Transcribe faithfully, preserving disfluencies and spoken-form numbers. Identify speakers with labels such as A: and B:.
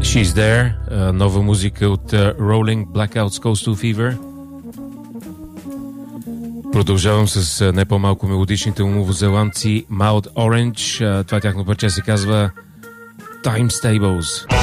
A: She's There, нова музика от Rolling Blackouts Coastal Fever. Продължавам с не по-малко мелодичните новозеландци Mild Orange. Това тяхно парче се казва Time Stables.